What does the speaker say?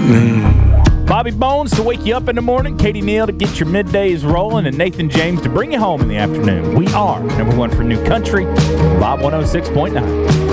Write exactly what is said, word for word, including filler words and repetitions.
Bobby Bones to wake you up in the morning, Katie Neal to get your middays rolling, and Nathan James to bring you home in the afternoon. We are number one for new country, Bob one oh six point nine.